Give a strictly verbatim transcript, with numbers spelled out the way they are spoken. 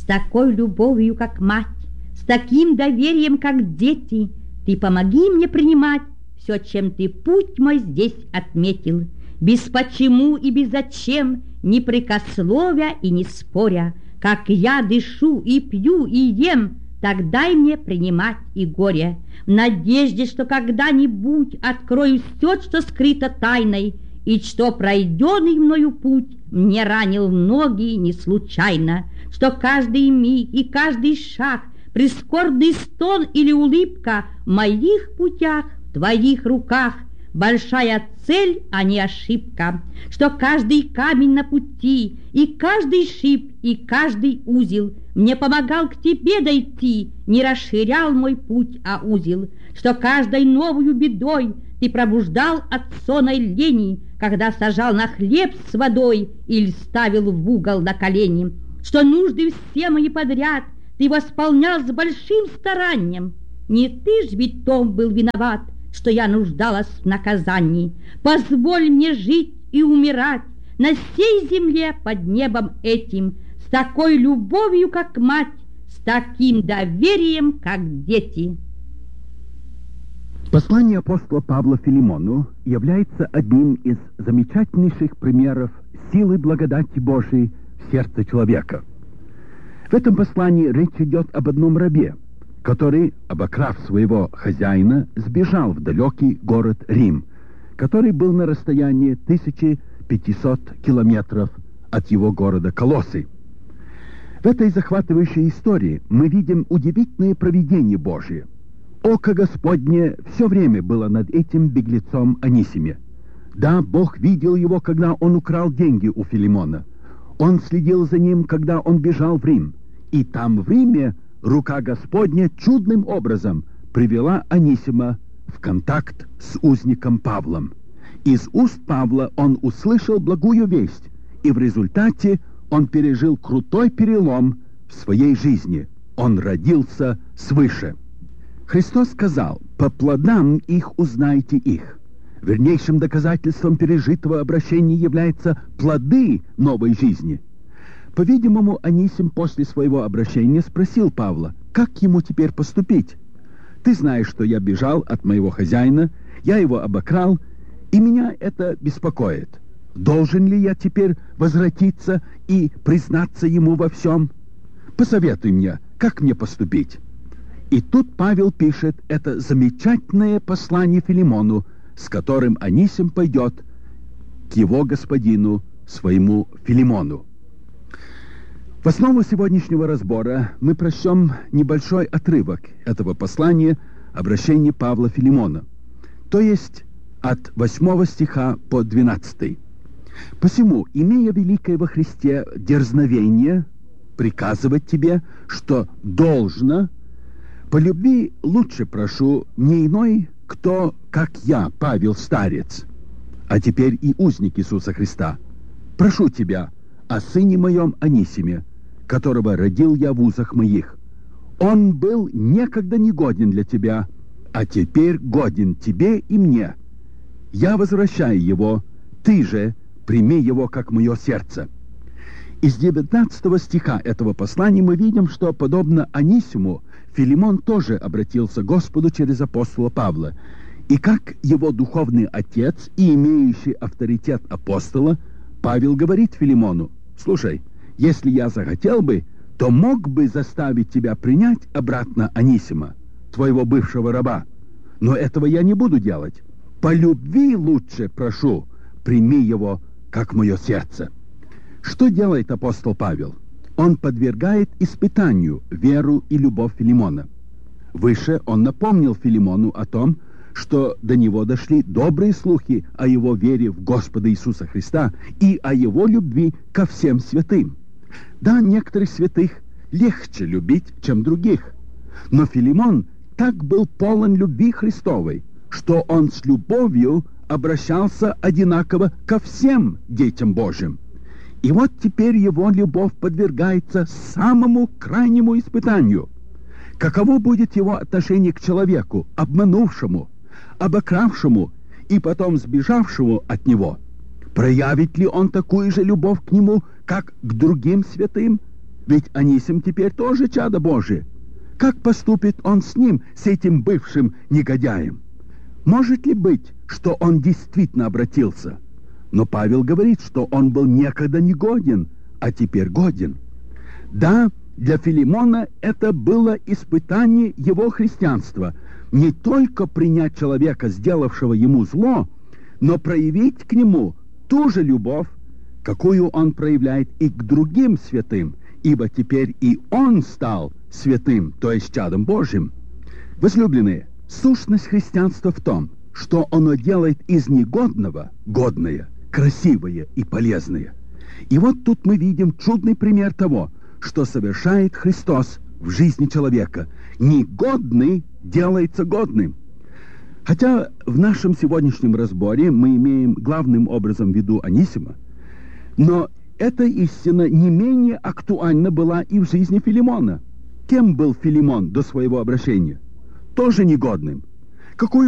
с такой любовью, как мать, с таким доверием, как дети. Ты помоги мне принимать все, чем ты путь мой здесь отметил, без почему и без зачем, не прикословя и не споря. Как я дышу и пью и ем, так дай мне принимать и горе, в надежде, что когда-нибудь открою все, что скрыто тайной, и что пройденный мною путь мне ранил ноги не случайно, что каждый миг и каждый шаг, прискорбный стон или улыбка в моих путях, в твоих руках, большая цель, а не ошибка, что каждый камень на пути, и каждый шип, и каждый узел мне помогал к тебе дойти, не расширял мой путь, а узел, что каждой новую бедой ты пробуждал от сонной лени, когда сажал на хлеб с водой или ставил в угол на колени, что нужды все мои подряд ты восполнял с большим старанием. Не ты ж ведь том был виноват, что я нуждалась в наказании. Позволь мне жить и умирать на сей земле под небом этим, с такой любовью, как мать, с таким доверием, как дети. Послание апостола Павла Филимону является одним из замечательнейших примеров силы благодати Божией в сердце человека. В этом послании речь идет об одном рабе, который, обокрав своего хозяина, сбежал в далекий город Рим, который был на расстоянии тысячи пятисот километров от его города Колоссы. В этой захватывающей истории мы видим удивительное провидение Божие. Око Господне все время было над этим беглецом Анисиме. Да, Бог видел его, когда он украл деньги у Филимона. Он следил за ним, когда он бежал в Рим. И там, в Риме, рука Господня чудным образом привела Анисима в контакт с узником Павлом. Из уст Павла он услышал благую весть, и в результате он пережил крутой перелом в своей жизни. Он родился свыше. Христос сказал: «По плодам их узнаете их». Вернейшим доказательством пережитого обращения являются плоды новой жизни. По-видимому, Анисим после своего обращения спросил Павла, как ему теперь поступить. «Ты знаешь, что я бежал от моего хозяина, я его обокрал, и меня это беспокоит. Должен ли я теперь возвратиться и признаться ему во всем? Посоветуй мне, как мне поступить». И тут Павел пишет это замечательное послание Филимону, с которым Анисим пойдет к его господину, своему Филимону. В основу сегодняшнего разбора мы прочтем небольшой отрывок этого послания, обращения Павла Филимона, то есть от восьмого стиха по двенадцатый. «Посему, имея великое во Христе дерзновение приказывать тебе, что должно, по любви лучше прошу не иной, кто, как я, Павел старец, а теперь и узник Иисуса Христа. Прошу тебя о сыне моем Анисиме, которого родил я в узах моих. Он был некогда негоден для тебя, а теперь годен тебе и мне. Я возвращаю его, ты же прими его, как мое сердце». Из девятнадцатого стиха этого послания мы видим, что, подобно Анисиму, Филимон тоже обратился к Господу через апостола Павла. И как его духовный отец и имеющий авторитет апостола, Павел говорит Филимону: «Слушай, если я захотел бы, то мог бы заставить тебя принять обратно Анисима, твоего бывшего раба. Но этого я не буду делать. По любви лучше прошу, прими его, как мое сердце». Что делает апостол Павел? Он подвергает испытанию веру и любовь Филимона. Выше он напомнил Филимону о том, что до него дошли добрые слухи о его вере в Господа Иисуса Христа и о его любви ко всем святым. Да, некоторых святых легче любить, чем других, но Филимон так был полон любви Христовой, что он с любовью обращался одинаково ко всем детям Божьим. И вот теперь его любовь подвергается самому крайнему испытанию. Каково будет его отношение к человеку, обманувшему, обокравшему и потом сбежавшему от него? Проявит ли он такую же любовь к нему, как к другим святым? Ведь Анисим теперь тоже чадо Божие. Как поступит он с ним, с этим бывшим негодяем? Может ли быть, что он действительно обратился? Но Павел говорит, что он был некогда негоден, а теперь годен. Да, для Филимона это было испытание его христианства. Не только принять человека, сделавшего ему зло, но проявить к нему ту же любовь, какую он проявляет и к другим святым, ибо теперь и он стал святым, то есть чадом Божьим. Возлюбленные, сущность христианства в том, что оно делает из негодного годное, красивое и полезное. И вот тут мы видим чудный пример того, что совершает Христос в жизни человека. Негодный делается годным. Хотя в нашем сегодняшнем разборе мы имеем главным образом в виду Анисима, но эта истина не менее актуальна была и в жизни Филимона. Кем был Филимон до своего обращения? Тоже негодным. Какую